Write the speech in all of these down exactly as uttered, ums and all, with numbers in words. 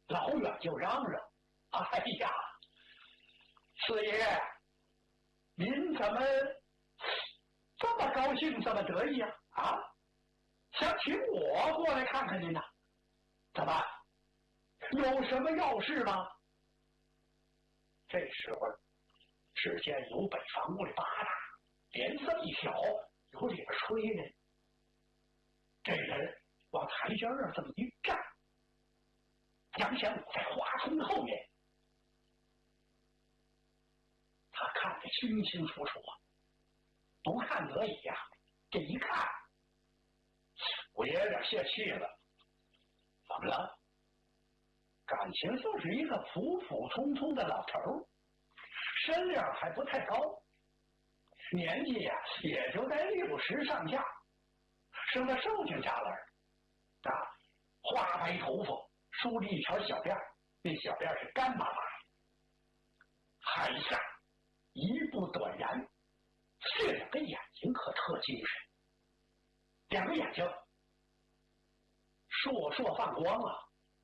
老远就嚷嚷：“哎呀，四爷，您怎么这么高兴，这么得意啊？啊，想请我过来看看您呐？怎么，有什么要事吗？”这时候，只见由北房屋里八大脸色一挑，由里边吹人。这人往台阶上这么一站，杨显武在花丛后面，他看得清清楚楚啊，不看得已呀、啊，这一看，我也有点泄气了。怎么了？感情就是一个普普通通的老头，身量还不太高，年纪呀、啊、也就在六十上下，生得瘦挺家了啊，花白头发，梳着一条小辫，那小辫是干巴巴的，海下一步短髯，这两个眼睛可特精神，两个眼睛烁烁放光啊！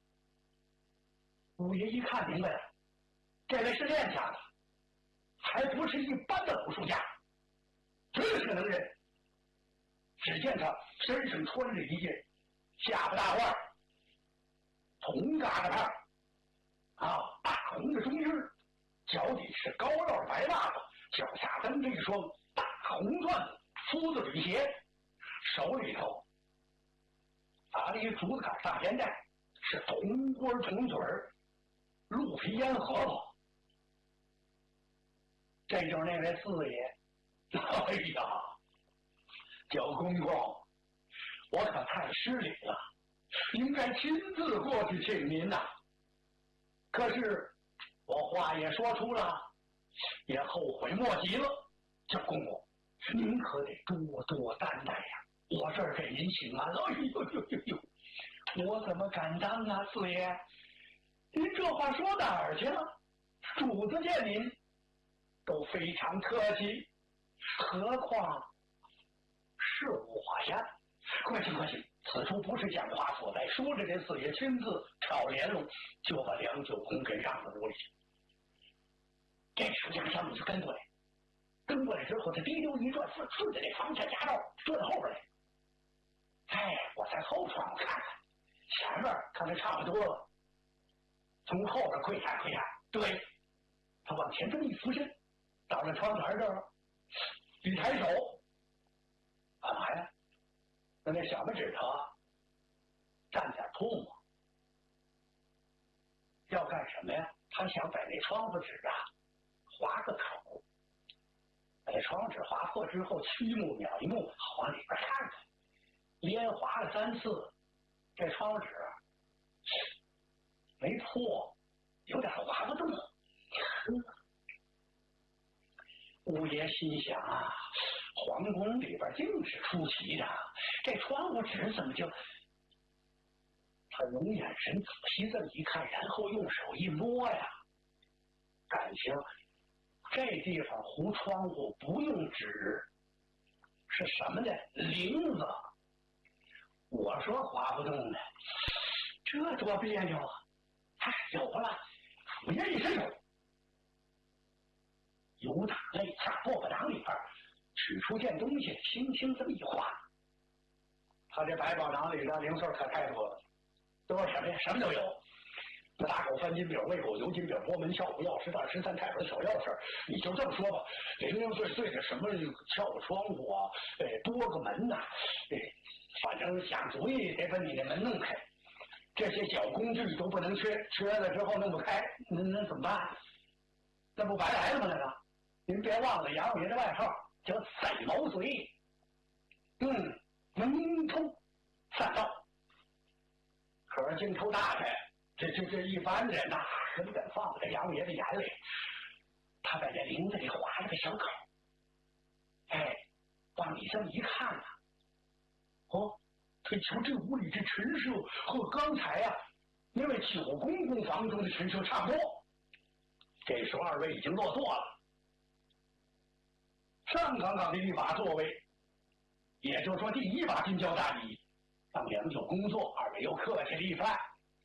五爷一看明白了，这位是练家的，还不是一般的武术家，这是个能人。只见他身上穿着一件下巴大褂，铜疙瘩帕啊，大红的中衣，脚底是高腰的白袜子，脚下蹬着一双大红缎子夫子履鞋，手里头拿了一竹子杆大烟袋，是铜锅铜嘴儿，鹿皮烟核桃。这就是那位四爷。哎呀，九公公，我可太失礼了，应该亲自过去请您呐、啊。可是我话也说出了，也后悔莫及了。九公公，您可得多多担待呀！我这儿给您请安了。哎呦呦呦呦，我怎么敢当啊，四爷？您这话说哪儿去了？主子见您都非常客气，何况是我呀？快请快请，此处不是讲话所在。说着，这四爷亲自挑帘笼，就把梁九公给让到屋里去。这时候杨小武就跟过来，跟过来之后，他滴溜一转，顺顺着这房下夹道转后边来。哎，我在后窗户看看，前面看得差不多了，从后边窥看窥看。对，他往前这么一俯身，到了窗台这儿，一抬手，干嘛呀？那那小拇指头蘸点唾沫，要干什么呀？他想在那窗户纸啊划个口，把这窗纸划破之后，曲目秒一目，好往里边看看。连划了三次，这窗纸没破，有点划不动。五爷心想啊，皇宫里边净是出奇的，这窗户纸怎么就……他用眼神仔细这么一看，然后用手一摸呀，感情这地方糊窗户不用纸，是什么呢？铃子。我说划不动呢，这多别扭啊！哎，有了！五爷一伸手，由打肋下胳膊囊里边取出件东西，轻轻这么一划。他这百宝囊里的零碎可太多了，都是什么呀？什么都有。那大狗翻金饼、喂狗油金饼、波门翘虎钥匙袋、十三太保的小钥匙，你就这么说吧，零零碎碎的什么撬个窗户啊，哎，拨个门呐、啊，哎，反正想主意得把你的门弄开。这些小工具都不能缺，缺了之后弄不开，那那怎么办？那不白来了吗？那个，您别忘了杨爷的外号叫赛毛嘴，嗯，能抽善道。可是净抽大开。这这这一般人呐、啊，根本放不在杨爷的眼里。他在这林子里划了个小口，哎，往里这么一看呐、啊，哦，他瞧这屋里这陈设和刚才啊那位九公公房中的陈设差不多。这时候二位已经落座了，上岗岗的一把座位，也就是说第一把金交大椅，让梁九工作，二位又客气了一番。